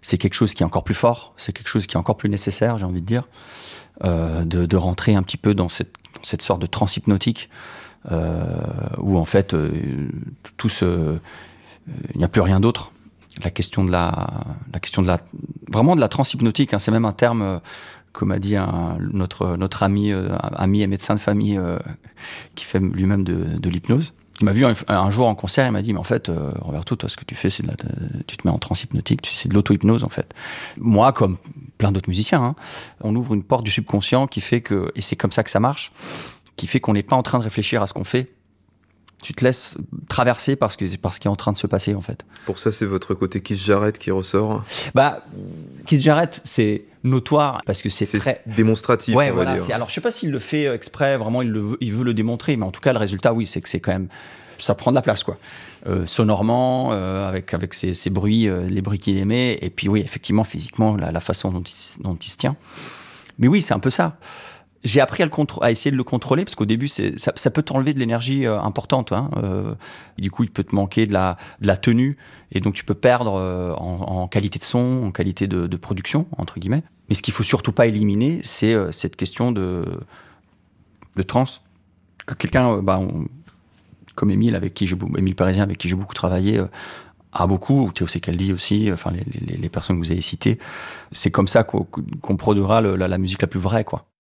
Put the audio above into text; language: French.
c'est quelque chose qui est encore plus fort, c'est quelque chose qui est encore plus nécessaire, j'ai envie de dire, de rentrer un petit peu dans cette sorte de transe hypnotique où en fait il n'y a plus rien d'autre. La question de la vraiment de la transe hypnotique, hein, c'est même un terme comme a dit notre ami et médecin de famille qui fait lui-même de l'hypnose. Il m'a vu un jour en concert, il m'a dit mais en fait Roberto, toi ce que tu fais c'est tu te mets en transe hypnotique, c'est de l'auto-hypnose en fait. Moi comme plein d'autres musiciens, hein, on ouvre une porte du subconscient qui fait que, et c'est comme ça que ça marche, qui fait qu'on n'est pas en train de réfléchir à ce qu'on fait. Tu te laisses traverser par ce qui est en train de se passer en fait. Pour ça c'est votre côté Keith Jarrett qui ressort. Keith Jarrett c'est notoire parce que c'est très démonstratif. Ouais, on voilà. va dire. Alors je sais pas s'il le fait exprès, vraiment il veut le démontrer, mais en tout cas le résultat oui, c'est que c'est quand même ça prend de la place quoi. Sonorement, avec ses bruits, les bruits qu'il émet, et puis oui effectivement physiquement la façon dont il se tient. Mais oui c'est un peu ça. J'ai appris à essayer de le contrôler parce qu'au début ça peut t'enlever de l'énergie importante. Hein. Du coup il peut te manquer de la tenue et donc tu peux perdre en qualité de son, en qualité de production entre guillemets. Mais ce qu'il faut surtout pas éliminer, c'est cette question de transe que quelqu'un comme Émile Parisien avec qui j'ai beaucoup travaillé a beaucoup, ou Théo Secaldi aussi, enfin les personnes que vous avez citées, c'est comme ça qu'on produira la musique la plus vraie quoi.